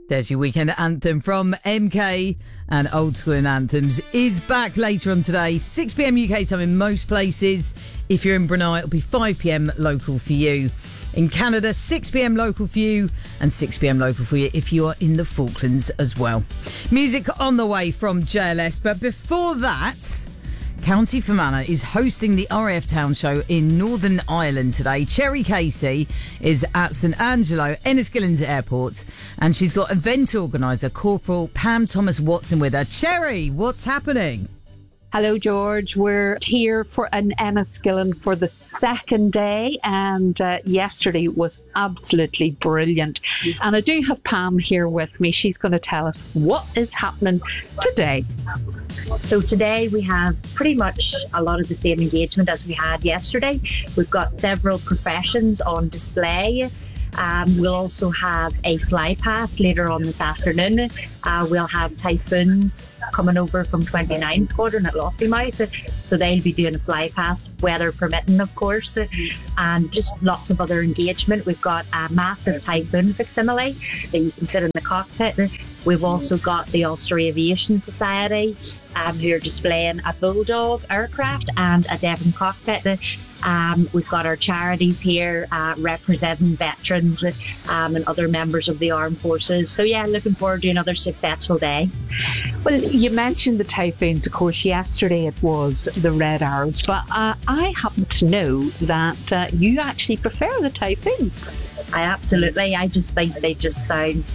There's your weekend anthem from MK, and Old School and Anthems is back later on today, 6pm UK time in most places. If you're in Brunei, it'll be 5pm local for you. In Canada, 6pm local for you and 6pm local for you if you are in the Falklands as well. Music on the way from JLS, but before that, County Fermanagh is hosting the RAF Town Show in Northern Ireland today. Cherry Casey is at St Angelo, Enniskillen Airport, and she's got event organiser Corporal Pam Thomas Watson with her. Cherry, what's happening? Hello, George. We're here for an Enniskillen for the second day, and yesterday was absolutely brilliant. And I do have Pam here with me. She's going to tell us what is happening today. So today we have pretty much a lot of the same engagement as we had yesterday. We've got several professions on display. We'll also have a fly past later on this afternoon. We'll have typhoons coming over from 29th Squadron at Lossiemouth. So they'll be doing a fly past, weather permitting, of course. And just lots of other engagement. We've got a massive typhoon facsimile that you can sit in the cockpit. We've also got the Ulster Aviation Society who are displaying a Bulldog aircraft and a Devon cockpit. We've got our charities here representing veterans and other members of the armed forces. So yeah, looking forward to another successful day. Well, you mentioned the typhoons. Of course, yesterday it was the Red Arrows, but I happen to know that you actually prefer the typhoon. Absolutely. I just think they just sound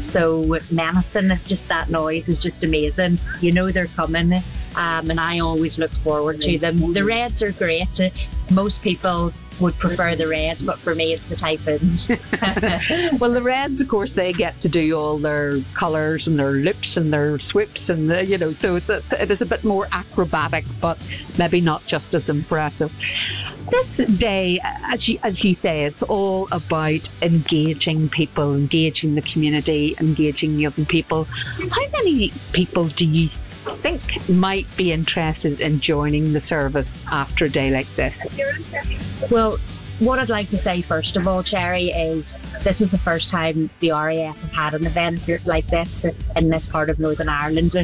so menacing. Just that noise is just amazing. You know they're coming. And I always look forward to them. The Reds are great. Most people would prefer the Reds, but for me it's the typhoons. Well, the Reds, of course, they get to do all their colours and their loops and their sweeps, and so it is a bit more acrobatic, but maybe not just as impressive. This day, as you say, it's all about engaging people, engaging the community, engaging young people. How many people do you think might be interested in joining the service after a day like this? Well, what I'd like to say first of all, Cherry, is this is the first time the RAF have had an event like this in this part of Northern Ireland.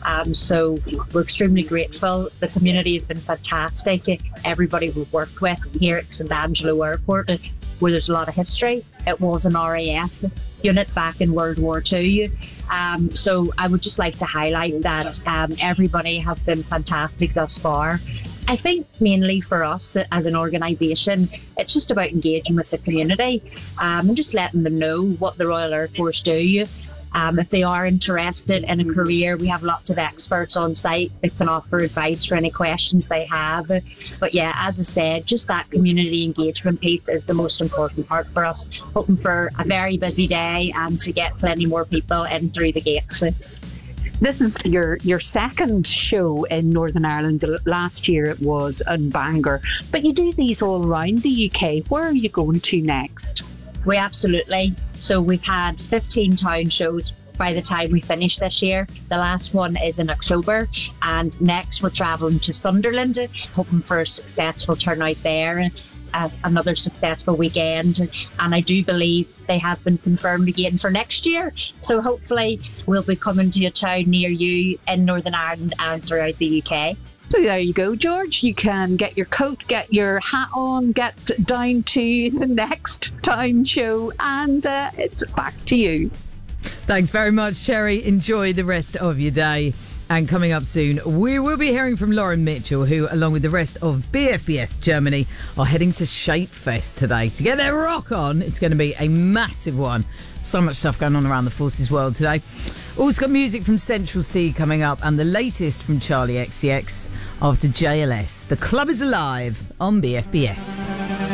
So we're extremely grateful. The community has been fantastic. Everybody we've worked with here at St Angelo Airport, where there's a lot of history. It was an RAF unit back in World War II. So I would just like to highlight that everybody has been fantastic thus far. I think mainly for us as an organisation, it's just about engaging with the community and just letting them know what the Royal Air Force do. If they are interested in a career, we have lots of experts on site that can offer advice for any questions they have. But yeah, as I said, just that community engagement piece is the most important part for us. Hoping for a very busy day and to get plenty more people in through the gates. This is your second show in Northern Ireland. Last year it was in Bangor. But you do these all around the UK. Where are you going to next? We absolutely. So we've had 15 town shows by the time we finish this year. The last one is in October, and next we're travelling to Sunderland, hoping for a successful turnout there. Another successful weekend, and I do believe they have been confirmed again for next year. So hopefully we'll be coming to a town near you in Northern Ireland and throughout the UK. So there you go, George. You can get your coat, get your hat on, get down to the next town show, and it's back to you. Thanks very much, Cherry. Enjoy the rest of your day. And coming up soon, we will be hearing from Lauren Mitchell, who, along with the rest of BFBS Germany, are heading to Shapefest today to get their rock on. It's going to be a massive one. So much stuff going on around the forces world today. Also got music from Central C coming up, and the latest from Charlie XCX after JLS. The club is alive on BFBS.